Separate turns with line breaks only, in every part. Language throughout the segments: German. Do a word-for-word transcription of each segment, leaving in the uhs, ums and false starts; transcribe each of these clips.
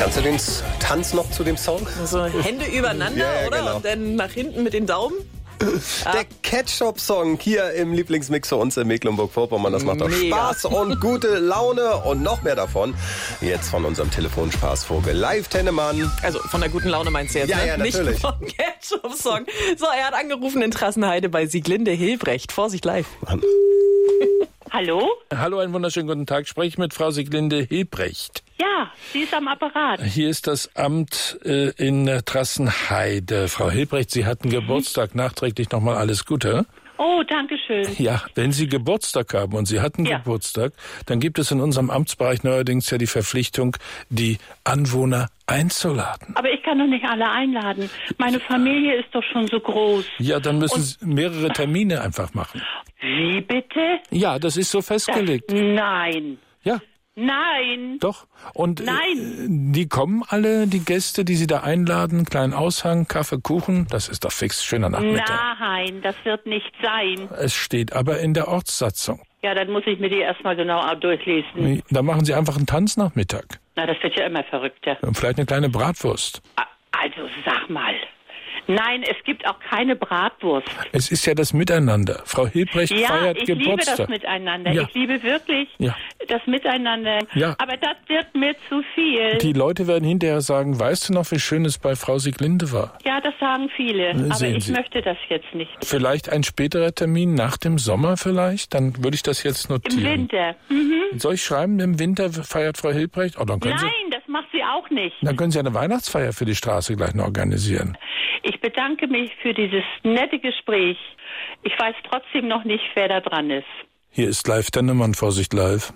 Kannst du den Tanz noch zu dem Song?
So Hände übereinander,
ja, ja,
oder?
Genau.
Und dann nach hinten mit den Daumen.
Der Ketchup-Song hier im Lieblingsmix für uns in Mecklenburg-Vorpommern. Das macht doch
Mega.
Spaß und gute Laune und noch mehr davon. Jetzt von unserem Telefonspaßvogel Live Tennemann.
Also von der guten Laune meinst du jetzt,
Ja,
ne?
ja,
Nicht
natürlich.
vom Ketchup-Song. So, er hat angerufen in Trassenheide bei Sieglinde Hilbrecht. Vorsicht live.
Hallo?
Hallo, einen wunderschönen guten Tag. Spreche ich mit Frau Sieglinde Hilbrecht.
Ja, sie ist am Apparat.
Hier ist das Amt äh, in äh, Trassenheide. Frau Hilbrecht, Sie hatten Geburtstag. Nachträglich nochmal alles Gute.
Oh, danke schön.
Ja, wenn Sie Geburtstag haben und Sie hatten
Ja.
Geburtstag, dann gibt es in unserem Amtsbereich neuerdings ja die Verpflichtung, die Anwohner einzuladen.
Aber ich kann doch nicht alle einladen. Meine Familie ist doch schon so groß.
Ja, dann müssen
Und-
Sie mehrere Termine einfach machen.
Wie bitte?
Ja, das ist so
Das,
festgelegt.
nein.
Ja,
Nein.
doch. Und äh,
Nein.
die kommen alle, die Gäste, die Sie da einladen, kleinen Aushang, Kaffee, Kuchen, das ist doch fix, schöner Nachmittag.
Nein, das wird nicht sein.
Es steht aber in der Ortssatzung.
Ja, dann muss ich mir die erstmal genau durchlesen.
Da machen Sie einfach einen Tanznachmittag.
Na, das wird ja immer verrückter.
Und vielleicht eine kleine Bratwurst.
A- Also, sag mal. Nein, es gibt auch keine Bratwurst.
Es ist ja das Miteinander. Frau Hilbrecht
Ja,
feiert
ich liebe
Geburtstag.
das Miteinander.
Ja.
Ich liebe wirklich
Ja.
das Miteinander.
Ja.
Aber das wird mir zu viel.
Die Leute werden hinterher sagen, weißt du noch, wie schön es bei Frau Sieglinde war?
Ja, das sagen viele. Aber
sehen
ich
Sie.
möchte das jetzt nicht.
Vielleicht ein späterer Termin nach dem Sommer vielleicht? Dann würde ich das jetzt
Im
notieren.
Winter. Mhm.
Soll ich schreiben, im Winter feiert Frau Hilbrecht? Oh, dann können Sie,
Nein, das macht sie auch nicht.
dann können Sie eine Weihnachtsfeier für die Straße gleich noch organisieren.
Ich bedanke mich für dieses nette Gespräch. Ich weiß trotzdem noch nicht, wer da dran ist.
Hier ist live der Nummern, Vorsicht live.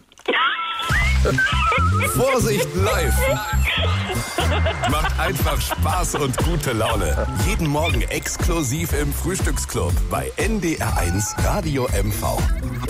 Vorsicht live! Macht einfach Spaß und gute Laune. Jeden Morgen exklusiv im Frühstücksclub bei N D R eins Radio M V.